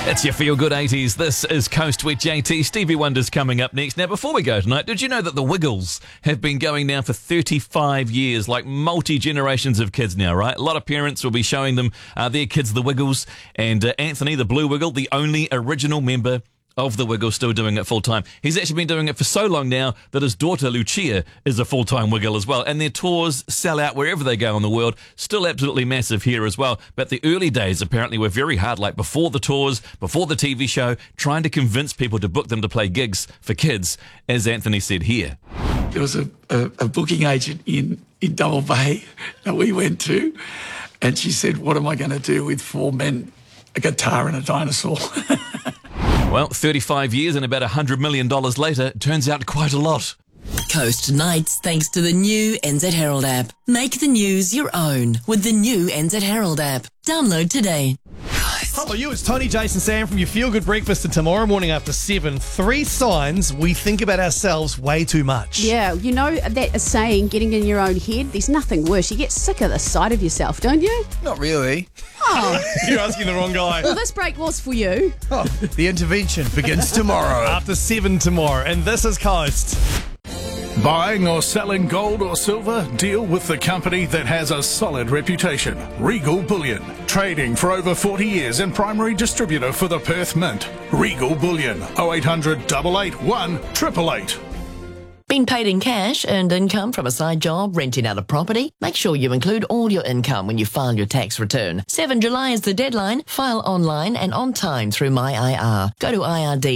It's your Feel Good 80s. This is Coast with JT. Stevie Wonder's coming up next. Now, before we go tonight, did you know that the Wiggles have been going now for 35 years, like multi-generations of kids now, right? A lot of parents will be showing them their kids the Wiggles. And Anthony, the Blue Wiggle, the only original member of the Wiggles, still doing it full-time. He's actually been doing it for so long now that his daughter Lucia is a full-time Wiggle as well. And their tours sell out wherever they go in the world. Still absolutely massive here as well. But the early days apparently were very hard, like before the tours, before the TV show, trying to convince people to book them to play gigs for kids, as Anthony said here. There was a booking agent in Double Bay that we went to, and she said, "What am I going to do with 4 men, a guitar and a dinosaur?" Well, 35 years and about $100 million later, turns out quite a lot. Coast Nights, thanks to the new NZ Herald app. Make the news your own with the new NZ Herald app. Download today. Hello, you. It's Tony, Jason, Sam from your Feel Good Breakfast. And tomorrow morning after 7, 3 signs we think about ourselves way too much. Yeah, you know that saying, getting in your own head, there's nothing worse. You get sick of the sight of yourself, don't you? Not really. Oh, You're asking the wrong guy. well, this break was for you. The intervention begins tomorrow. After 7 tomorrow. And this is Coast. Buying or selling gold or silver? Deal with the company that has a solid reputation. Regal Bullion. Trading for over 40 years and primary distributor for the Perth Mint. Regal Bullion. 0800 881 888. Been paid in cash, earned income from a side job, renting out a property? Make sure you include all your income when you file your tax return. 7 July is the deadline. File online and on time through MyIR. Go to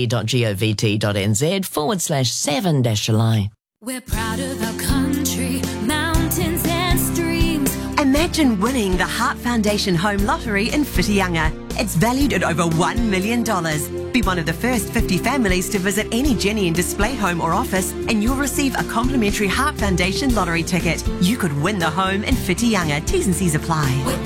ird.govt.nz/7-July. We're proud of our country, mountains and streams. Imagine winning the Heart Foundation Home Lottery in Whitianga. It's valued at over $1 million. Be one of the first 50 families to visit any Jenny and Display home or office, and you'll receive a complimentary Heart Foundation lottery ticket. You could win the home in Whitianga. T's and C's apply. We're